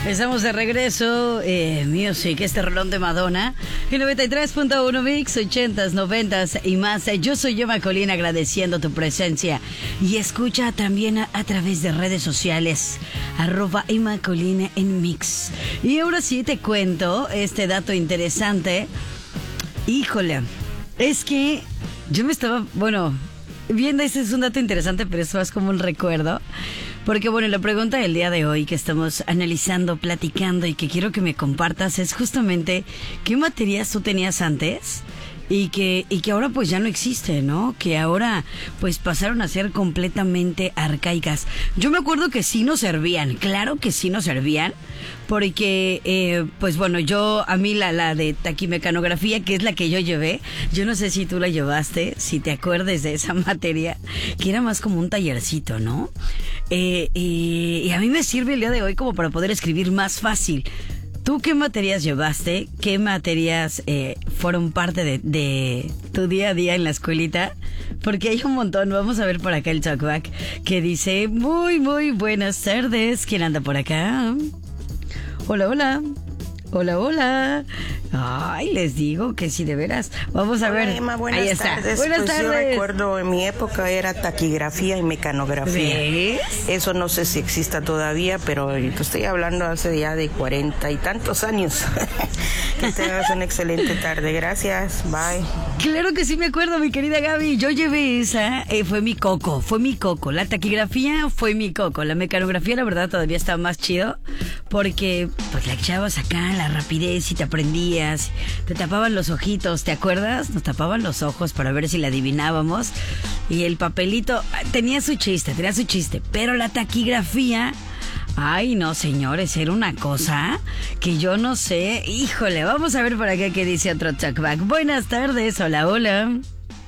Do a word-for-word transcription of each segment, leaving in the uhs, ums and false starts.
Estamos de regreso, eh, Music, este rolón de Madonna, en noventa y tres punto uno Mix, ochentas, noventas y más. Yo soy Yoma Colín, agradeciendo tu presencia. Y escucha también a, a través de redes sociales, arroba Yoma Colín en Mix. Y ahora sí te cuento este dato interesante. Híjole, es que yo me estaba, bueno, viendo, ese es un dato interesante, pero esto es como un recuerdo. Porque bueno, la pregunta del día de hoy que estamos analizando, platicando y que quiero que me compartas es justamente ¿qué materias tú tenías antes? Y que, y que ahora pues ya no existe, ¿no? Que ahora pues pasaron a ser completamente arcaicas. Yo me acuerdo que sí nos servían, claro que sí nos servían, porque eh, pues bueno, yo, a mí la, la de taquimecanografía, que es la que yo llevé, yo no sé si tú la llevaste, si te acuerdes de esa materia, que era más como un tallercito, ¿no? Eh, y, y a mí me sirve el día de hoy como para poder escribir más fácil. ¿Tú qué materias llevaste? ¿Qué materias eh, fueron parte de, de tu día a día en la escuelita? Porque hay un montón. Vamos a ver por acá el talkback que dice: muy, muy buenas tardes. ¿Quién anda por acá? Hola, hola. Hola, hola. Ay, les digo que sí, de veras. Vamos a Hola, ver. Emma, buenas Ahí está. tardes. Buenas pues tardes. Yo recuerdo en mi época era taquigrafía y mecanografía. ¿Ves? Eso no sé si exista todavía, pero te estoy hablando hace ya de cuarenta y tantos años. Que tengas una excelente tarde. Gracias. Bye. Claro que sí me acuerdo, mi querida Gaby. Yo llevé esa, eh, fue mi coco, fue mi coco. La taquigrafía fue mi coco. La mecanografía, la verdad, todavía estaba más chido, porque pues la echabas acá, la rapidez, y te aprendías. Te tapaban los ojitos, ¿te acuerdas? Nos tapaban los ojos para ver si la adivinábamos. Y el papelito tenía su chiste, tenía su chiste. Pero la taquigrafía... Ay, no, señores, era una cosa que yo no sé. Híjole, vamos a ver por acá qué dice otro talkback. Buenas tardes, hola, hola.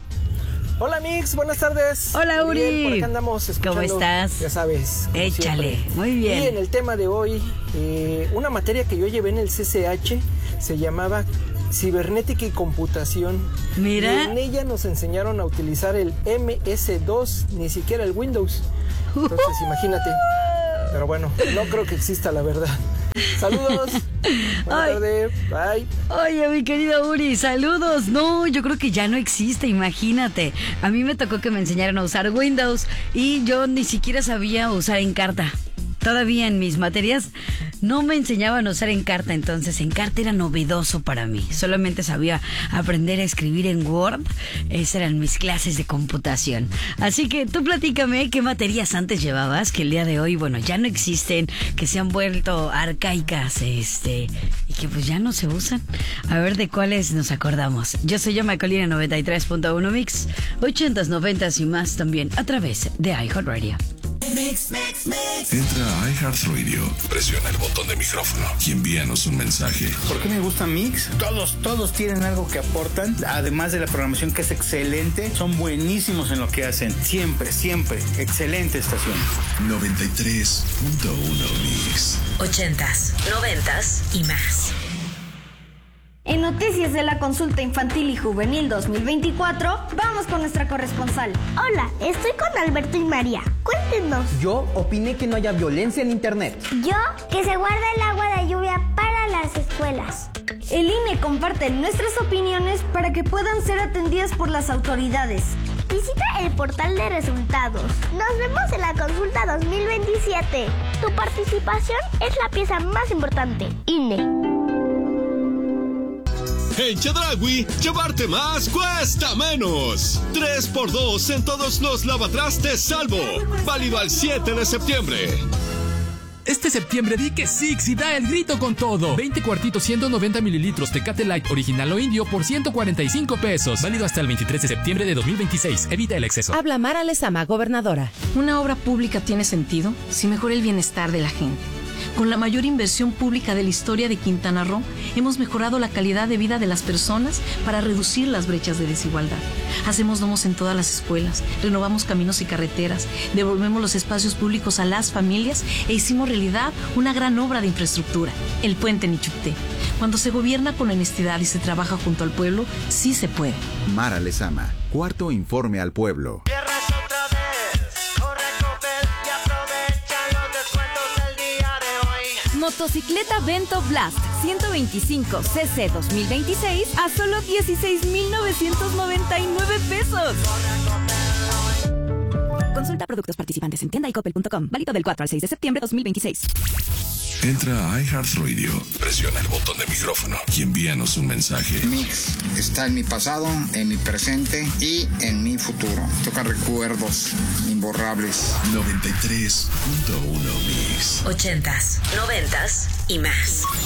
Hola, Mix, buenas tardes. Hola, Uri. Bien, por acá andamos escuchando. ¿Cómo estás? Ya sabes. Échale, siempre. muy bien. Y en el tema de hoy, eh, una materia que yo llevé en el C C H se llamaba Cibernética y Computación. Mira. Y en ella nos enseñaron a utilizar el M S dos, ni siquiera el Windows. Entonces, imagínate. Pero bueno, no creo que exista, la verdad. Saludos. Buenas tardes. Bye. Oye, mi querido Uri, saludos. No, yo creo que ya no existe, imagínate. A mí me tocó que me enseñaran a usar Windows y yo ni siquiera sabía usar Encarta. Todavía en mis materias no me enseñaban a usar Encarta, entonces Encarta era novedoso para mí. Solamente sabía aprender a escribir en Word. Esas eran mis clases de computación. Así que tú platícame qué materias antes llevabas, que el día de hoy, bueno, ya no existen, que se han vuelto arcaicas, este, y que pues ya no se usan. A ver de cuáles nos acordamos. Yo soy Yoma Colina, noventa y tres punto uno Mix, ochentas, noventas y más también a través de iHeartRadio. Mix, mix, mix. Entra a iHeartRadio, presiona el botón de micrófono y envíanos un mensaje. ¿Por qué me gusta Mix? Todos, todos tienen algo que aportan, además de la programación que es excelente, son buenísimos en lo que hacen. Siempre, siempre, excelente estación. noventa y tres punto uno Mix. Ochentas, noventas y más. En noticias de la consulta infantil y juvenil dos mil veinticuatro, vamos con nuestra corresponsal. Hola, estoy con Alberto y María. Cuéntenos. Yo opiné que no haya violencia en internet. Yo, que se guarda el agua de lluvia para las escuelas. El I N E comparte nuestras opiniones para que puedan ser atendidas por las autoridades. Visita el portal de resultados. Nos vemos en la consulta dos mil veintisiete. Tu participación es la pieza más importante. I N E. En Chedraui, llevarte más cuesta menos. tres por dos en todos los lavatrastes Salvo. Válido al siete de septiembre. Este septiembre di que Six y da el grito con todo. veinte cuartitos, ciento noventa mililitros Tecate Light original o indio por ciento cuarenta y cinco pesos. Válido hasta el veintitrés de septiembre de dos mil veintiséis. Evita el exceso. Habla Mara Lezama, gobernadora. Una obra pública tiene sentido si mejora el bienestar de la gente. Con la mayor inversión pública de la historia de Quintana Roo, hemos mejorado la calidad de vida de las personas para reducir las brechas de desigualdad. Hacemos domos en todas las escuelas, renovamos caminos y carreteras, devolvemos los espacios públicos a las familias e hicimos realidad una gran obra de infraestructura, el puente Nichupté. Cuando se gobierna con honestidad y se trabaja junto al pueblo, sí se puede. Mara Lezama, cuarto informe al pueblo. Motocicleta Vento Blast ciento veinticinco C C dos mil veintiséis a solo dieciséis mil novecientos noventa y nueve pesos. Consulta productos participantes en tienda y coppel punto com. Válido del cuatro al seis de septiembre de dos mil veintiséis. Entra a iHeartRadio, presiona el botón de micrófono y envíanos un mensaje. Mix está en mi pasado, en mi presente y en mi futuro. Toca recuerdos imborrables. noventa y tres punto uno Mix. Ochentas, noventas y más.